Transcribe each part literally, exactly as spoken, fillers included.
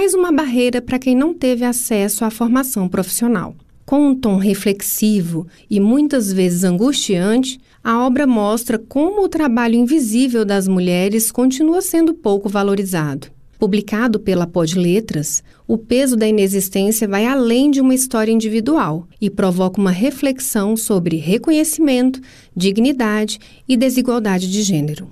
mais uma barreira para quem não teve acesso à formação profissional. Com um tom reflexivo e muitas vezes angustiante, a obra mostra como o trabalho invisível das mulheres continua sendo pouco valorizado. Publicado pela Pod Letras, O Peso da Inexistência vai além de uma história individual e provoca uma reflexão sobre reconhecimento, dignidade e desigualdade de gênero.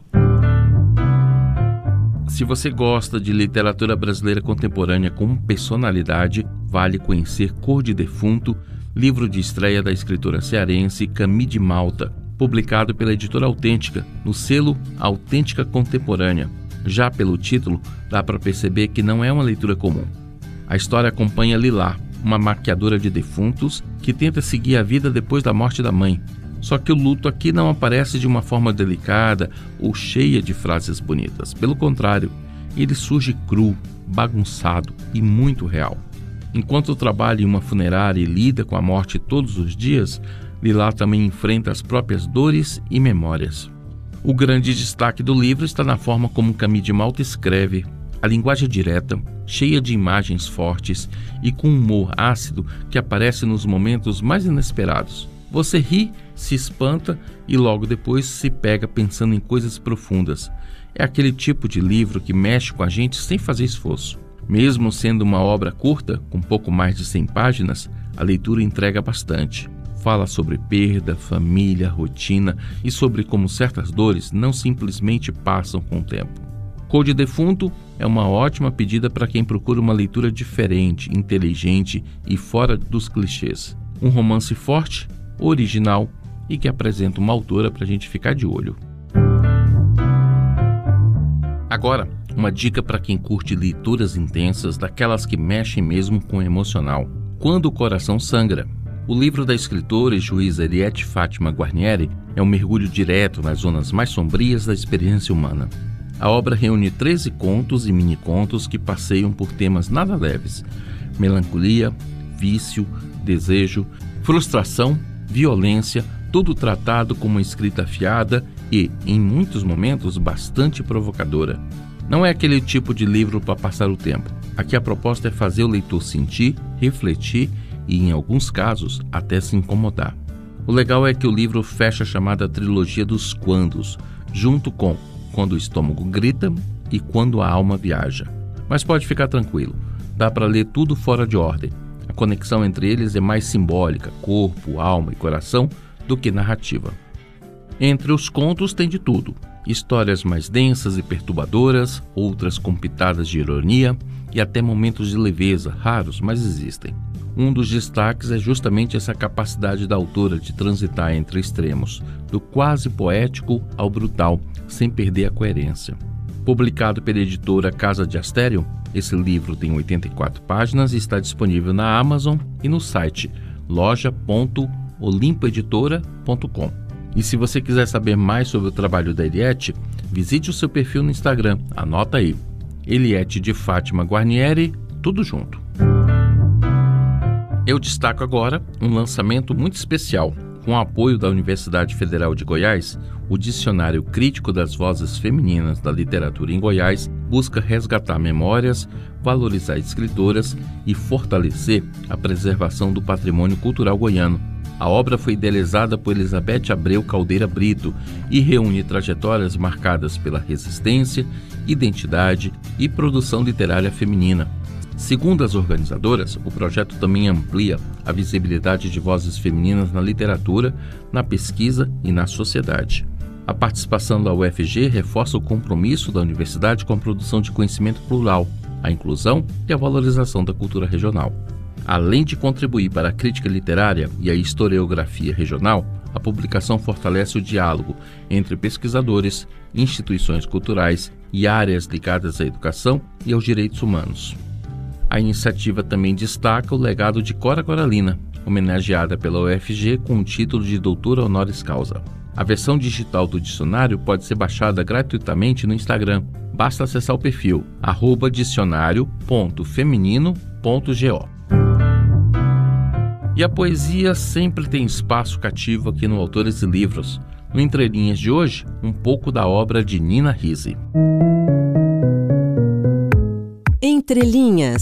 Se você gosta de literatura brasileira contemporânea com personalidade, vale conhecer Cor de Defunto, livro de estreia da escritora cearense Camille de Malta, publicado pela editora Autêntica, no selo Autêntica Contemporânea. Já pelo título, dá para perceber que não é uma leitura comum. A história acompanha Lilá, uma maquiadora de defuntos que tenta seguir a vida depois da morte da mãe. Só que o luto aqui não aparece de uma forma delicada ou cheia de frases bonitas. Pelo contrário, ele surge cru, bagunçado e muito real. Enquanto trabalha em uma funerária e lida com a morte todos os dias, Lilá também enfrenta as próprias dores e memórias. O grande destaque do livro está na forma como Camille de Malta escreve. A linguagem é direta, cheia de imagens fortes e com um humor ácido que aparece nos momentos mais inesperados. Você ri, se espanta e logo depois se pega pensando em coisas profundas. É aquele tipo de livro que mexe com a gente sem fazer esforço. Mesmo sendo uma obra curta, com pouco mais de cem páginas, a leitura entrega bastante. Fala sobre perda, família, rotina e sobre como certas dores não simplesmente passam com o tempo. Cor de Defunto é uma ótima pedida para quem procura uma leitura diferente, inteligente e fora dos clichês. Um romance forte, original e que apresenta uma autora para a gente ficar de olho. Agora, uma dica para quem curte leituras intensas, daquelas que mexem mesmo com o emocional. Quando o Coração Sangra. O livro da escritora e juíza Henriette Fátima Guarnieri é um mergulho direto nas zonas mais sombrias da experiência humana. A obra reúne treze contos e mini-contos que passeiam por temas nada leves: melancolia, vício, desejo, frustração, violência, tudo tratado com uma escrita afiada e, em muitos momentos, bastante provocadora. Não é aquele tipo de livro para passar o tempo. Aqui a proposta é fazer o leitor sentir, refletir e, em alguns casos, até se incomodar. O legal é que o livro fecha a chamada trilogia dos quandos, junto com Quando o Estômago Grita e Quando a Alma Viaja. Mas pode ficar tranquilo, dá para ler tudo fora de ordem. A conexão entre eles é mais simbólica, corpo, alma e coração, do que narrativa. Entre os contos tem de tudo. Histórias mais densas e perturbadoras, outras com pitadas de ironia e até momentos de leveza, raros, mas existem. Um dos destaques é justamente essa capacidade da autora de transitar entre extremos, do quase poético ao brutal, sem perder a coerência. Publicado pela editora Casa de Astério, esse livro tem oitenta e quatro páginas e está disponível na Amazon e no site loja ponto olimpoeditora ponto com. E se você quiser saber mais sobre o trabalho da Henriette, visite o seu perfil no Instagram, anota aí, Henriette de Fátima Guarnieri, tudo junto. Eu destaco agora um lançamento muito especial. Com o apoio da Universidade Federal de Goiás, o Dicionário Crítico das Vozes Femininas da Literatura em Goiás busca resgatar memórias, valorizar escritoras e fortalecer a preservação do patrimônio cultural goiano. A obra foi idealizada por Elizabeth Abreu Caldeira Brito e reúne trajetórias marcadas pela resistência, identidade e produção literária feminina. Segundo as organizadoras, o projeto também amplia a visibilidade de vozes femininas na literatura, na pesquisa e na sociedade. A participação da U F G reforça o compromisso da universidade com a produção de conhecimento plural, a inclusão e a valorização da cultura regional. Além de contribuir para a crítica literária e a historiografia regional, a publicação fortalece o diálogo entre pesquisadores, instituições culturais e áreas ligadas à educação e aos direitos humanos. A iniciativa também destaca o legado de Cora Coralina, homenageada pela U F G com o título de doutora honoris causa. A versão digital do dicionário pode ser baixada gratuitamente no Instagram. Basta acessar o perfil arroba dicionário ponto feminino ponto go. E a poesia sempre tem espaço cativo aqui no Autores e Livros. No Entre Linhas de hoje, um pouco da obra de Nina Risi. Entre Linhas.